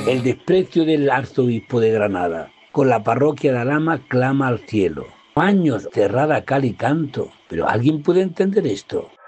El desprecio del arzobispo de Granada. Con la parroquia de Alhama clama al cielo. Años cerrada cal y canto. ¿Pero alguien puede entender esto?